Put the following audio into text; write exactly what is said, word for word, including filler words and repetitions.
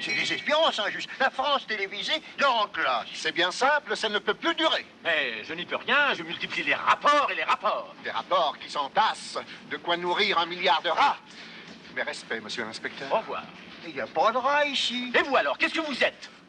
C'est désespérant, ça, juste. La France télévisée, leur en classe. C'est bien simple, ça ne peut plus durer. Mais je n'y peux rien, je multiplie les rapports et les rapports. Des rapports qui s'entassent, de quoi nourrir un milliard de rats. Mes respects, monsieur l'inspecteur. Au revoir. Il n'y a pas de rat ici. Et vous alors, qu'est-ce que vous êtes?